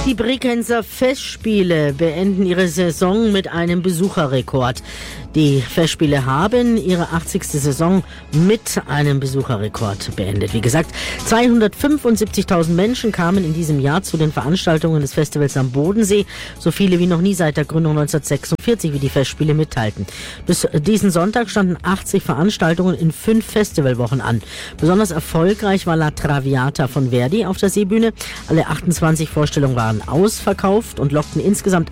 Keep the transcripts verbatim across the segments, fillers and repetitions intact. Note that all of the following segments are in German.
Die Bregenzer Festspiele beenden ihre Saison mit einem Besucherrekord. Die Festspiele haben ihre achtzigste Saison mit einem Besucherrekord beendet. Wie gesagt, zweihundertfünfundsiebzigtausend Menschen kamen in diesem Jahr zu den Veranstaltungen des Festivals am Bodensee. So viele wie noch nie seit der Gründung neunzehnhundertsechsundvierzig, wie die Festspiele mitteilten. Bis diesen Sonntag standen achtzig Veranstaltungen in fünf Festivalwochen an. Besonders erfolgreich war La Traviata von Verdi auf der Seebühne. Alle achtundzwanzig Vorstellungen waren ausverkauft und lockten insgesamt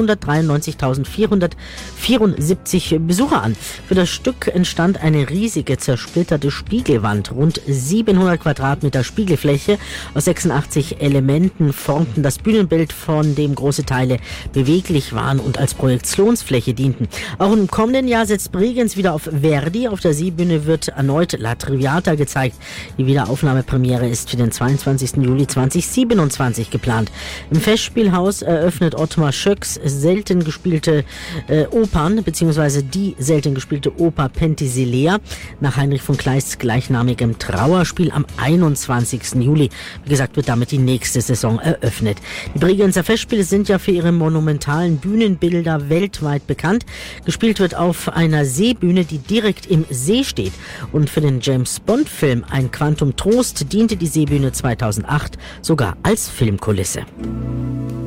hundertdreiundneunzigtausendvierhundertvierundsiebzig Besucher an. Für das Stück entstand eine riesige zersplitterte Spiegelwand. Rund siebenhundert Quadratmeter Spiegelfläche aus sechsundachtzig Elementen formten das Bühnenbild, von dem große Teile beweglich waren und als Projektionsfläche dienten. Auch im kommenden Jahr setzt Bregenz wieder auf Verdi. Auf der Seebühne wird erneut La Traviata gezeigt. Die Wiederaufnahmepremiere ist für den zweiundzwanzigsten Juli zweitausendsiebenundzwanzig geplant. Im Festspielhaus eröffnet Ottmar Schöcks selten gespielte äh, Opern, beziehungsweise die selten gespielte Oper Penthesilea nach Heinrich von Kleists gleichnamigem Trauerspiel am einundzwanzigsten Juli. Wie gesagt, wird damit die nächste Saison eröffnet. Die Bregenzer Festspiele sind ja für ihre monumentalen Bühnenbilder weltweit bekannt. Gespielt wird auf einer Seebühne, die direkt im See steht. Und für den James-Bond-Film Ein Quantum Trost diente die Seebühne zweitausendacht sogar als Filmkulisse.